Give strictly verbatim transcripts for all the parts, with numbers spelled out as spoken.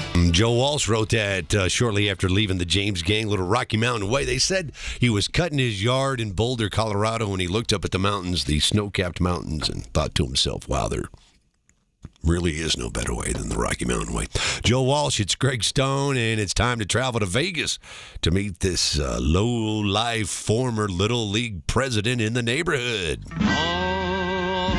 Joe Walsh wrote that uh, shortly after leaving the James Gang, Little Rocky Mountain Way. They said he was cutting his yard in Boulder, Colorado, when he looked up at the mountains, the snow-capped mountains, and thought to himself, wow, there really is no better way than the Rocky Mountain Way. Joe Walsh, it's Greg Stone, and it's time to travel to Vegas to meet this uh, low-life former Little League president in the neighborhood. Oh,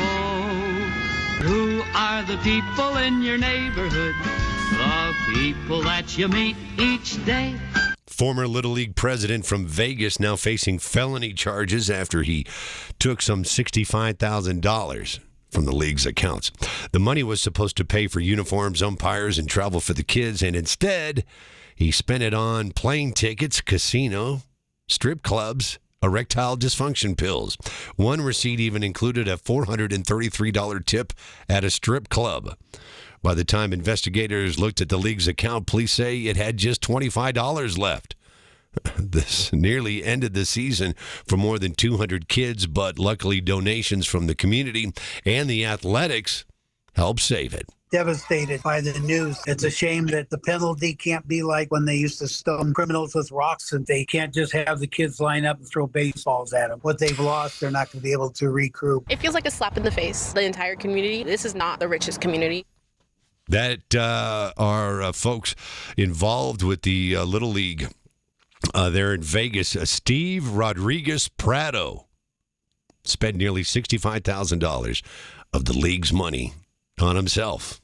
who are the people in your neighborhood? The people that you meet each day. Former Little League president from Vegas now facing felony charges after he took some sixty-five thousand dollars from the league's accounts. The money was supposed to pay for uniforms, umpires, and travel for the kids, and instead, he spent it on plane tickets, casino, strip clubs, erectile dysfunction pills. One receipt even included a four hundred thirty-three dollars tip at a strip club. By the time investigators looked at the league's account, police say it had just twenty-five dollars left. This nearly ended the season for more than two hundred kids, but luckily donations from the community and the athletics helped save it. Devastated by the news. It's a shame that the penalty can't be like when they used to stone criminals with rocks, and they can't just have the kids line up and throw baseballs at them. What they've lost, they're not going to be able to recoup. It feels like a slap in the face. The entire community. This is not the richest community. That uh, are uh, folks involved with the uh, Little League uh, there in Vegas. Uh, Steve Rodriguez Prado spent nearly sixty-five thousand dollars of the league's money on himself.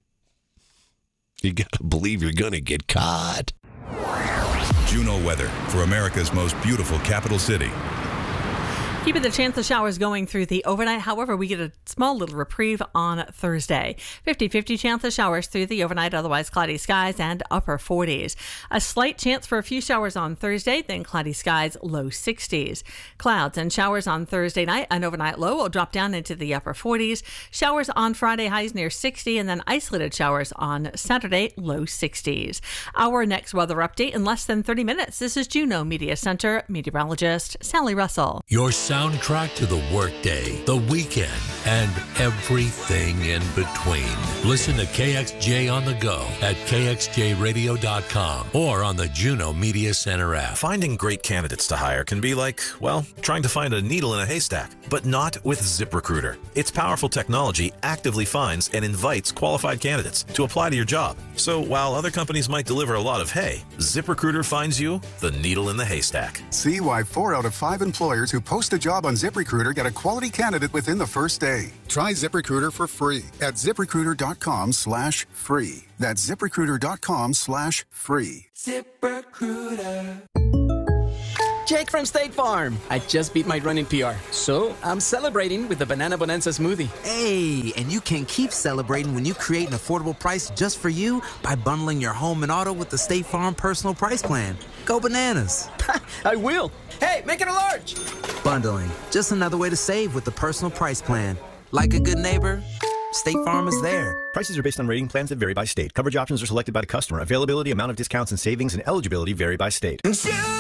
You got to believe you're going to get caught. Juno weather for America's most beautiful capital city. Keeping the chance of showers going through the overnight. However, we get a small little reprieve on Thursday. fifty-fifty chance of showers through the overnight, otherwise cloudy skies and upper forties. A slight chance for a few showers on Thursday, then cloudy skies, low sixties. Clouds and showers on Thursday night. An overnight low will drop down into the upper forties. Showers on Friday, highs near sixty, and then isolated showers on Saturday, low sixties. Our next weather update in less than thirty minutes. This is Juneau Media Center meteorologist Sally Russell. Your soundtrack to the workday, the weekend, and everything in between. Listen to K X J on the go at K X J radio dot com or on the Juneau Media Center app. Finding great candidates to hire can be like, well, trying to find a needle in a haystack, but not with ZipRecruiter. Its powerful technology actively finds and invites qualified candidates to apply to your job. So while other companies might deliver a lot of hay, ZipRecruiter finds you the needle in the haystack. See why four out of five employers who post a job on ZipRecruiter get a quality candidate within the first day. Try ZipRecruiter for free at ZipRecruiter.com slash free. That's ZipRecruiter.com slash free. ZipRecruiter. Jake from State Farm. I just beat my running P R, so I'm celebrating with the Banana Bonanza smoothie. Hey, and you can keep celebrating when you create an affordable price just for you by bundling your home and auto with the State Farm Personal Price Plan. Go bananas. I will. Hey, make it a large. Bundling, just another way to save with the Personal Price Plan. Like a good neighbor, State Farm is there. Prices are based on rating plans that vary by state. Coverage options are selected by the customer. Availability, amount of discounts and savings, and eligibility vary by state.